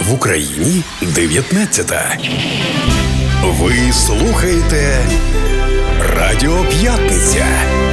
В Україні 19-та. Ви слухаєте Радіо П'ятниця.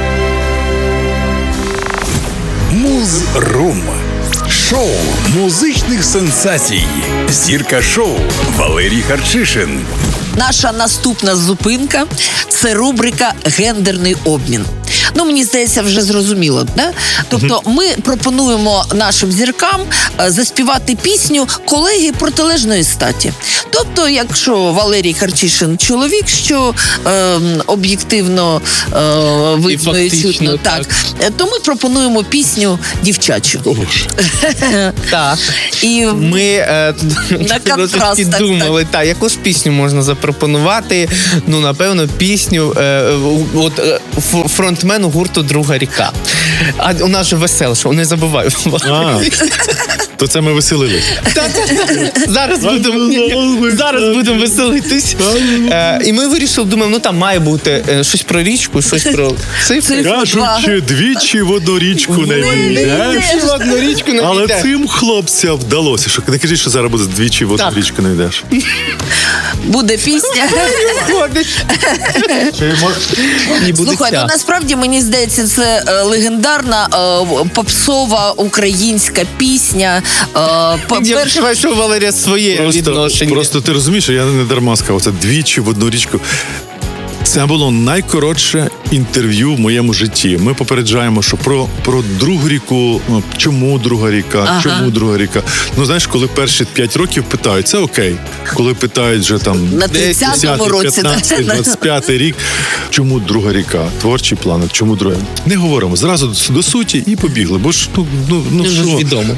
Муз-рум. Шоу музичних сенсацій. Зірка шоу Валерій Харчишин. Наша наступна зупинка – це рубрика «Гендерний обмін». Ну, мені здається, вже зрозуміло, да? Тобто ми пропонуємо нашим зіркам заспівати пісню колеги протилежної статі. Тобто, якщо Валерій Харчишин чоловік, що об'єктивно видно і чутно, так, то ми пропонуємо пісню дівчачу. Так. І ми на контраст думали, яку ж пісню можна запропонувати. Ну, напевно, пісню фронтмену гурту «Друга ріка». А у нас же веселше, не забувай. То це ми веселились. Зараз будемо веселитись. І ми вирішили, думаємо, там має бути щось про річку, щось про цифри. Кажуть, двічі в одну річку не війдеш. Але цим хлопцям вдалося. Що не кажіть, що зараз буде двічі в одну річку не йдеш. Буде пісня. Слухай, ну насправді, мені здається, це легендарна попсова українська пісня. Я відчуваю, що у Валерія своє відношення. Просто ти розумієш, я не дарма сказав, це двічі в одну річку. Це було найкоротше інтерв'ю в моєму житті. Ми попереджаємо, що про другу ріку, чому друга ріка, чому друга ріка. Ну, знаєш, коли перші 5 років питають, це окей. Коли питають вже там на 30-му році, 15-25 рік, чому друга ріка, творчий план, чому друга? Не говоримо, зразу до суті і побігли, бо ж, ну що? Відомо.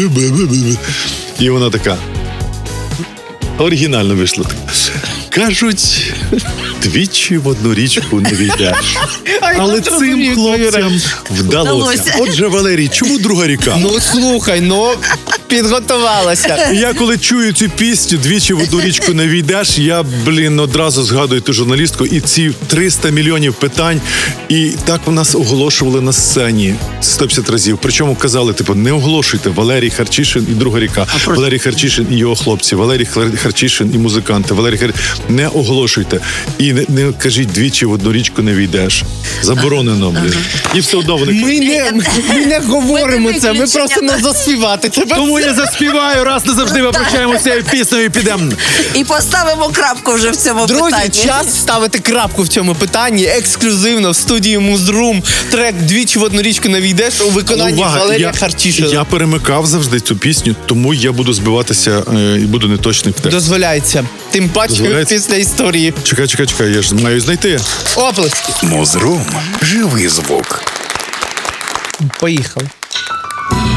І вона така, оригінально вийшло. Кажуть, двічі в одну річку не війдеш. Але цим хлопцям вдалося. Отже, Валерій, чому друга ріка? Ну, слухай, підготувалася. Я коли чую цю пісню «Двічі в одну річку не війдеш», я, одразу згадую ту журналістку і ці 300 мільйонів питань. І так в нас оголошували на сцені 150 разів. Причому казали, не оголошуйте Валерій Харчишин і друга ріка. Валерій Харчишин і його хлопці. Валерій Харчишин і музиканти. Не оголошуйте. І не кажіть «двічі в одну річку не війдеш». Заборонено, І все одно вони... Ми не говоримо це, ми просто не заспівати. Тому я заспіваю, раз назавжди ми прощаємося піснею і підемо. І поставимо крапку вже в цьому питанні. Друзі, час ставити крапку в цьому питанні. Ексклюзивно в студії Муз-рум трек «Двічі в одну річку не війдеш» у виконанні Валерія Харчишина. Я перемикав завжди цю пісню, тому я буду збиватися і буду неточний в тексті. Дозволяється. Тим паче після історії. Чекай, я ж маю знайти. Оплески. Муз-рум. Живий звук. Поїхали.